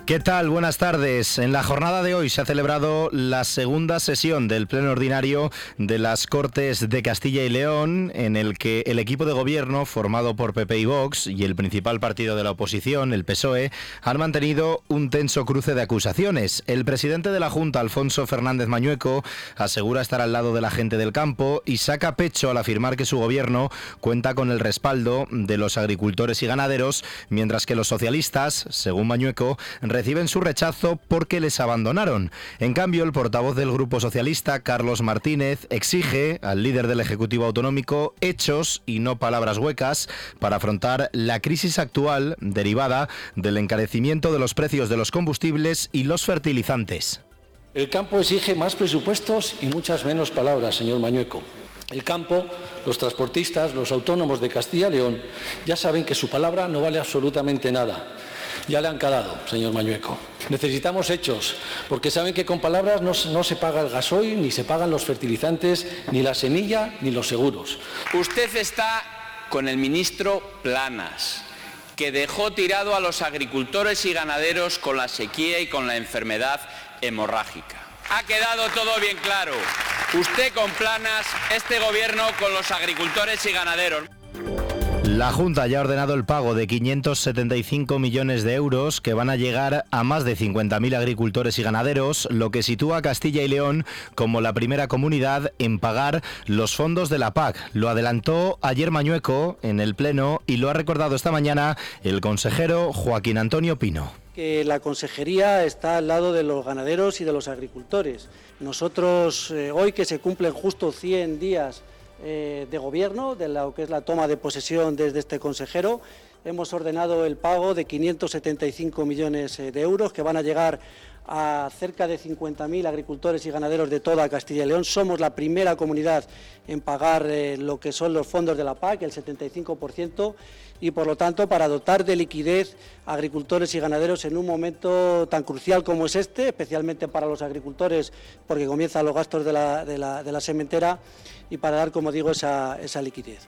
¿Qué tal? Buenas tardes. En la jornada de hoy se ha celebrado la segunda sesión del Pleno Ordinario de las Cortes de Castilla y León, en el que el equipo de gobierno, formado por PP y Vox, y el principal partido de la oposición, el PSOE, han mantenido un tenso cruce de acusaciones. El presidente de la Junta, Alfonso Fernández Mañueco, asegura estar al lado de la gente del campo y saca pecho al afirmar que su gobierno cuenta con el respaldo de los agricultores y ganaderos, mientras que los socialistas, según Mañueco, reciben su rechazo porque les abandonaron. En cambio, el portavoz del Grupo Socialista, Carlos Martínez, exige al líder del Ejecutivo Autonómico hechos y no palabras huecas para afrontar la crisis actual derivada del encarecimiento de los precios de los combustibles y los fertilizantes. El campo exige más presupuestos y muchas menos palabras, señor Mañueco. El campo, los transportistas, los autónomos de Castilla y León ya saben que su palabra no vale absolutamente nada. Ya le han calado, señor Mañueco. Necesitamos hechos, porque saben que con palabras no se paga el gasoil, ni se pagan los fertilizantes, ni la semilla, ni los seguros. Usted está con el ministro Planas, que dejó tirado a los agricultores y ganaderos con la sequía y con la enfermedad hemorrágica. Ha quedado todo bien claro. Usted con Planas, este gobierno con los agricultores y ganaderos. La Junta ya ha ordenado el pago de 575 millones de euros que van a llegar a más de 50.000 agricultores y ganaderos, lo que sitúa a Castilla y León como la primera comunidad en pagar los fondos de la PAC. Lo adelantó ayer Mañueco en el Pleno y lo ha recordado esta mañana el consejero Joaquín Antonio Pino. Que la consejería está al lado de los ganaderos y de los agricultores. Nosotros, hoy que se cumplen justo 100 días de gobierno, de lo que es la toma de posesión desde este consejero, hemos ordenado el pago de 575 millones de euros que van a llegar a cerca de 50.000 agricultores y ganaderos de toda Castilla y León. Somos la primera comunidad en pagar lo que son los fondos de la PAC, el 75%, y por lo tanto para dotar de liquidez a agricultores y ganaderos en un momento tan crucial como es este, especialmente para los agricultores porque comienzan los gastos de la sementera, y para dar, como digo, esa liquidez.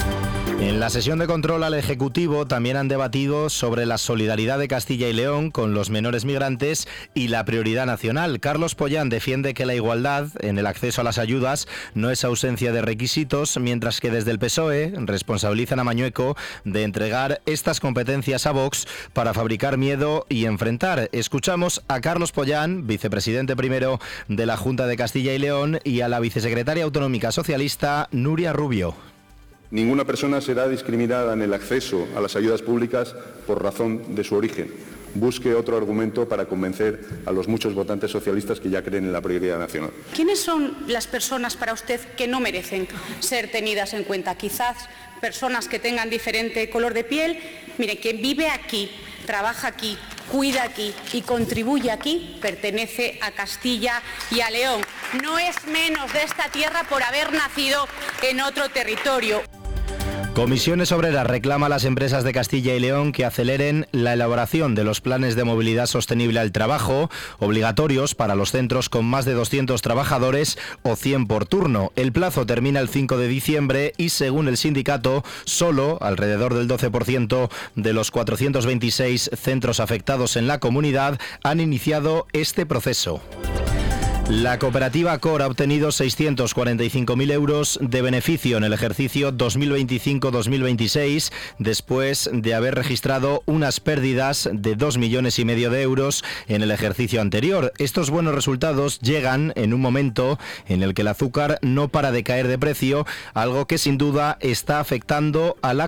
En la sesión de control al Ejecutivo también han debatido sobre la solidaridad de Castilla y León con los menores migrantes y la prioridad nacional. Carlos Pollán defiende que la igualdad en el acceso a las ayudas no es ausencia de requisitos, mientras que desde el PSOE responsabilizan a Mañueco de entregar estas competencias a Vox para fabricar miedo y enfrentar. Escuchamos a Carlos Pollán, vicepresidente primero de la Junta de Castilla y León, y a la vicesecretaria autonómica socialista Nuria Rubio. Ninguna persona será discriminada en el acceso a las ayudas públicas por razón de su origen. Busque otro argumento para convencer a los muchos votantes socialistas que ya creen en la prioridad nacional. ¿Quiénes son las personas para usted que no merecen ser tenidas en cuenta? Quizás personas que tengan diferente color de piel. Mire, quien vive aquí, trabaja aquí, cuida aquí y contribuye aquí, pertenece a Castilla y a León. No es menos de esta tierra por haber nacido en otro territorio. Comisiones Obreras reclama a las empresas de Castilla y León que aceleren la elaboración de los planes de movilidad sostenible al trabajo, obligatorios para los centros con más de 200 trabajadores o 100 por turno. El plazo termina el 5 de diciembre y, según el sindicato, solo alrededor del 12% de los 426 centros afectados en la comunidad han iniciado este proceso. La cooperativa COR ha obtenido 645.000 euros de beneficio en el ejercicio 2025-2026, después de haber registrado unas pérdidas de 2,5 millones de euros en el ejercicio anterior. Estos buenos resultados llegan en un momento en el que el azúcar no para de caer de precio, algo que sin duda está afectando a la